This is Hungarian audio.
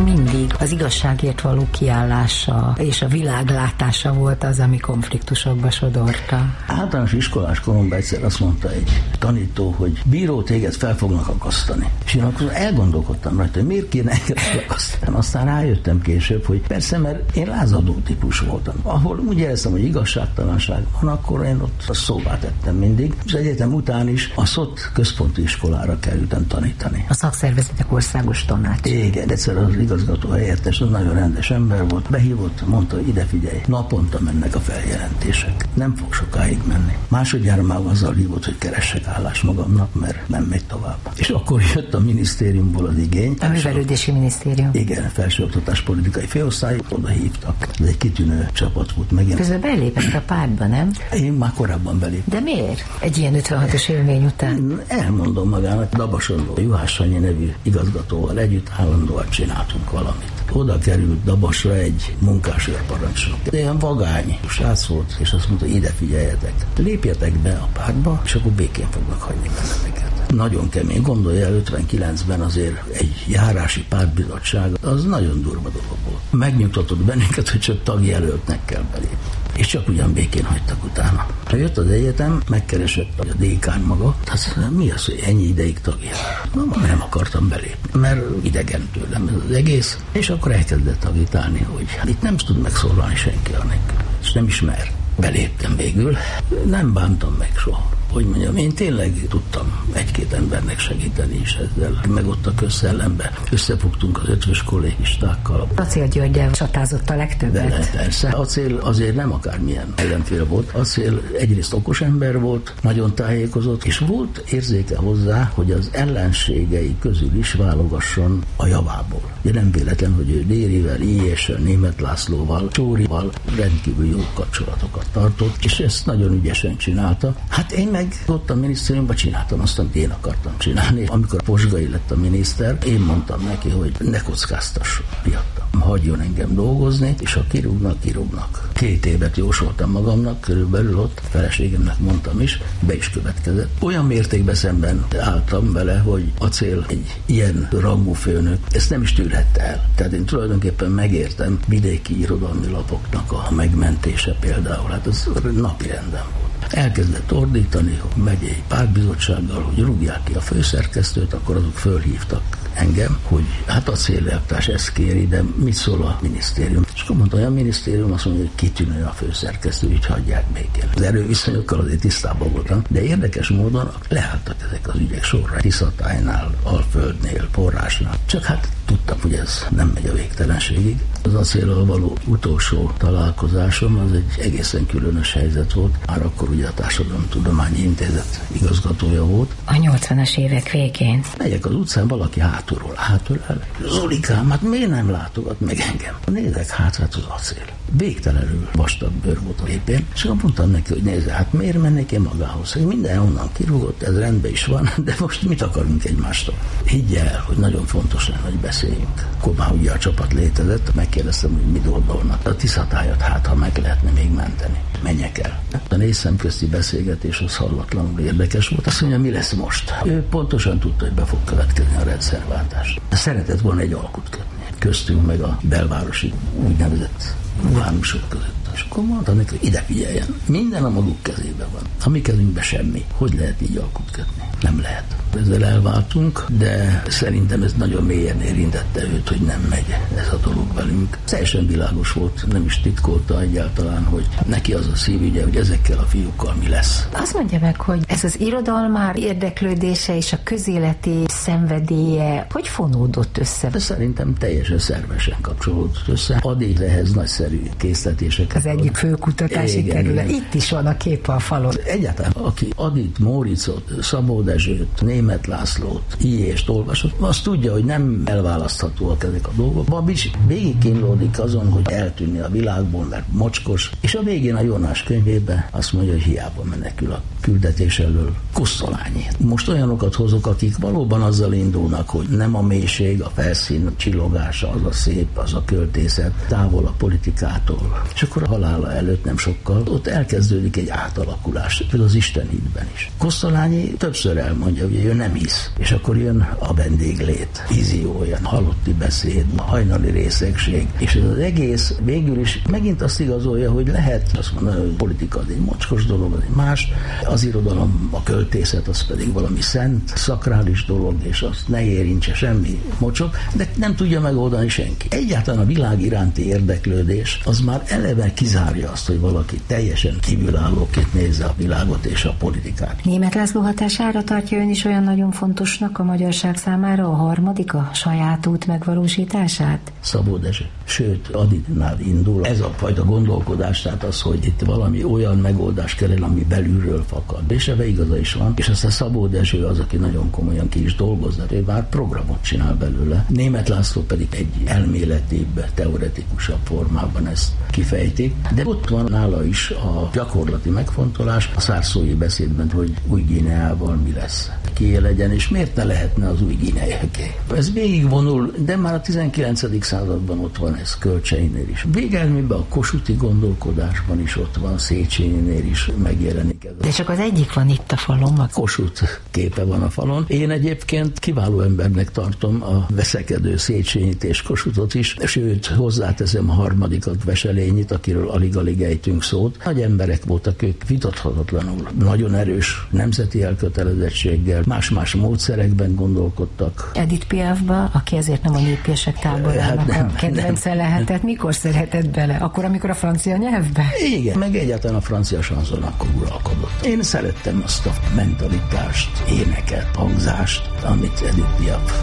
mindig az igazságért való kiállása és a világlátása volt az, ami konfliktusokba sodorta. Általános iskolás koromban egyszer azt mondta egy tanító, hogy bíró, téged fel fognak akasztani. És én akkor elgondolkodtam rajta, hogy miért kéne engem felakasztani. Aztán rájöttem később, hogy persze, mert én lázadó típus voltam. Ahol úgy éreztem, hogy igazságtalanság van, akkor én ott a szóvá tettem mindig. És egyetem után is a SZOT központi iskolára kerültem tanítani. A szakszervezetek országos tanács. Igen, egyszer az igazgató helyettes, az nagyon rendes ember volt, behívott, mondta, hogy ide figyelj, naponta mennek a feljelentések. Nem fog sokáig menni. Másodjára már azzal hívott, hogy keressek állást magamnak, mert nem megy tovább. És akkor jött a minisztériumból az igény. A Művelődési Minisztérium. Igen, felsőoktatás politikai főosztály, oda hívtak. Ez egy kitűnő csapat volt megint. Közben belépett a pártba, nem? Én már korábban beléptem. De miért? Egy ilyen 56-os élmény után. Elmondom magának, Dabason Juhász Sanyi nevű igazgatóval együtt állandóan csináltunk valamit. Oda került Dabasra egy munkásőrparancsnok. Ilyen vagány srác volt, és azt mondta, ide figyeljetek, lépjetek be a pártba, és akkor békén fognak hagyni benneteket. Nagyon kemény. Gondolja el, 59-ben azért egy járási pártbizottság, az nagyon durva dolog volt. Megnyugtatott bennünket, hogy csak tagjelöltnek kell belépni. És csak ugyan békén hagytak utána. Jött az egyetem, megkeresett a dékán maga. Hát mi az, hogy ennyi ideig tagja? Nem akartam belépni, mert idegen tőlem ez az egész. És akkor elkezdett agitálni, hogy itt nem tud megszólalni senki anélkül. És nem ismer. Beléptem végül. Nem bántam meg soha. Hogy mondjam, én tényleg tudtam egy-két embernek segíteni is ezzel. Meg ott a közszellembe összefogtunk az ötvös kollégistákkal. Acél Györgyel csatázott a legtöbbet. De persze. Acél azért nem akármilyen ellenfél volt. Acél egyrészt okos ember volt, nagyon tájékozott, és volt érzéke hozzá, hogy az ellenségei közül is válogasson a javából. Ugye nem véletlen, hogy ő Dérivel, I.S.-sel, Németh Lászlóval, Csórival rendkívül jó kapcsolatokat tartott, és ezt nagyon ügyesen csinálta. Hát én meg ott a minisztériumban csináltam azt, amit én akartam csinálni. Amikor Posgai lett a miniszter, én mondtam neki, hogy ne kockáztasson, miattam. Hagyjon engem dolgozni, és ha kirúgnak. 2 évet jósoltam magamnak, körülbelül ott, feleségemnek mondtam is, be is következett. Olyan mértékben szemben álltam vele, hogy Acél egy ilyen rangú főnök, ezt nem is tűrhette el. Tehát én tulajdonképpen megértem vidéki irodalmi lapoknak a megmentése például, hát ez napirenden volt. Elkezdett ordítani a megyei pártbizottsággal, hogy rúgják ki a főszerkesztőt, akkor azok fölhívtak engem, hogy hát acélelvtárs ezt kéri, de mit szól a minisztérium? És akkor mondta, hogy a minisztérium azt mondja, hogy kitűnő a főszerkesztő, így hagyják békén. Az erőviszonyokkal azért tisztában voltam, de érdekes módon leálltak ezek az ügyek sorra. Tiszatájnál, Alföldnél, Forrásnál. Csak hát tudtam, hogy ez nem megy a végtelenségig. Az acéllal való utolsó találkozásom az egy egészen különös helyzet volt. Már akkor ugye a Társadalomtudományi Intézet igazgatója volt. A 80-as évek végén. Megyek az utcán, valaki hátulról el. Zolikám, hát miért nem látogat meg engem? Nézek hátra, az acél. Végtelenül vastag bőr volt a lépén, és akkor mondtam neki, hogy nézze, hát miért mennék én magához? Hogy minden onnan kirúgott, ez rendben is van, de most mit akarunk egymástól? Higgy el, hogy nagyon fontos lenne, hogy beszéljünk. Akkor már ugye a csapat létezett, megkérdeztem, hogy mit gondolnak. A Tiszatájat ha meg lehetne még menteni. Menjek el. A 4 szemközti beszélgetés az hallatlanul érdekes volt. Azt mondja, mi lesz most? Ő pontosan tudta, hogy be fog következni a rendszerváltás. Szeretett volna egy alkut kötni. Köztünk meg a belvárosi úgynevezett urbánusok között. És akkor mondta neki, hogy ide figyeljen. Minden a maguk kezében van. A mi kezünkben semmi. Hogy lehet így alkut kötni? Nem lehet. Ezzel elváltunk, de szerintem ez nagyon mélyen érintette őt, hogy nem megy ez a dolog velünk. Teljesen világos volt, nem is titkolta egyáltalán, hogy neki az a szívügye, hogy ezekkel a fiúkkal mi lesz. Azt mondja meg, hogy ez az irodalmár érdeklődése és a közéleti szenvedélye hogy fonódott össze? De szerintem teljesen szervesen kapcsolódott össze. Addig ehhez nagyszerű készletéseket. Az egyik fő kutatási terület. Itt is van a kép a falon. Egyáltalán, aki Adit, Móricot, Szabó Dezsőt, Németh Lászlót, I.S.-t olvasott, azt tudja, hogy nem elválaszthatóak ezek a dolgok. Babics végig kínlódik azon, hogy eltűnni a világból, mert mocskos, és a végén a Jónás könyvében azt mondja, hogy hiába menekül a küldetés elől Kosztolányi. Most olyanokat hozok, akik valóban azzal indulnak, hogy nem a mélység, a felszín csillogása, az a szép, az a költészet, távol a politikától. És akkor a halála előtt nem sokkal ott elkezdődik egy átalakulás, például az istenhitben is. Kosztolányi többször elmondja, hogy ő nem hisz, és akkor jön a vendéglét, víziója, halotti beszéd, a hajnali részegség, és ez az egész végül is megint azt igazolja, hogy lehet azt mondani, hogy politika az egy mocskos dolog, az egy más, az irodalom, a költészet az pedig valami szent, szakrális dolog, és azt ne érintse semmi mocsok, de nem tudja megoldani senki. Egyáltalán a világ iránti érdeklődés az már eleve kizárja azt, hogy valaki teljesen kívülállóként nézze a világot és a politikát. Németh László hatására tartja ön is olyan nagyon fontosnak a magyarság számára a harmadik, a saját út megvalósítását? Szabó Dezső. Sőt, Aditnál indul ez a fajta gondolkodás, tehát az, hogy itt valami olyan megoldás kell, ami belülről fakad. És ebbe igaza is van. És aztán Szabó Dezső az, aki nagyon komolyan ki is dolgozza, ő már programot csinál belőle. Németh László pedig egy elméletibb, teoretikusabb formában ezt kifejti. De ott van nála is a gyakorlati megfontolás a szárszói beszédben, hogy Új-Guineával mi lesz. Kié legyen, és miért ne lehetne az Új-Guineaké? Ez végigvonul, de már a 19. században ott van ez Kölcseinél is. Végelmében a kossuthi gondolkodásban is ott van, Széchenyinél is megjelenik ez. De csak az egyik van itt a falon. Kossuth képe van a falon. Én egyébként kiváló embernek tartom a veszekedő Széchenyit és Kossuthot is, sőt, hozzáteszem a harmadikat, Wesselényit, akiről alig-alig ejtünk szót. Nagy emberek voltak ők, vitathatatlanul. Nagyon erős nemzeti elkötelezettséggel, más-más módszerekben gondolkodtak. Edith Piafba, aki ezért nem a népiesek táborának a kedvence lehetett, mikor szeretett bele? Akkor, amikor a francia nyelvbe? Igen, meg egyáltalán a francia sanzon akkor uralkodott. Én szerettem azt a mentalitást, éneket, hangzást, amit Edith Piaf